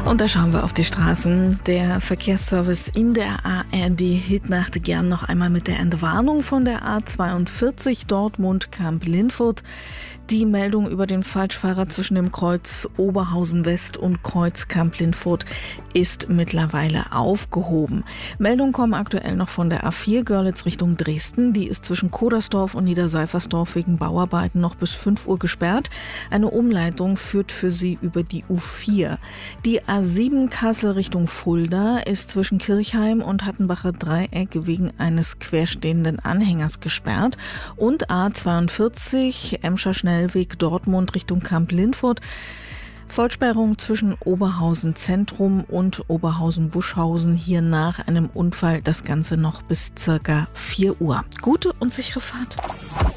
Und da schauen wir auf die Straßen. Der Verkehrsservice in der ARD-Hitnacht gern noch einmal mit der Entwarnung von der A42 Dortmund-Kamp-Lindfurt. Die Meldung über den Falschfahrer zwischen dem Kreuz Oberhausen West und Kreuz Kamp-Lindfurt ist mittlerweile aufgehoben. Meldungen kommen aktuell noch von der A4 Görlitz Richtung Dresden. Die ist zwischen Kodersdorf und Niederseifersdorf wegen Bauarbeiten noch bis 5 Uhr gesperrt. Eine Umleitung führt für sie über die U4. Die A7 Kassel Richtung Fulda ist zwischen Kirchheim und Hattenbacher Dreieck wegen eines querstehenden Anhängers gesperrt. Und A42 Emscher Schnellweg Dortmund Richtung Kamp-Lindfurt. Vollsperrung zwischen Oberhausen Zentrum und Oberhausen Buschhausen. Hier nach einem Unfall das Ganze noch bis circa 4 Uhr. Gute und sichere Fahrt.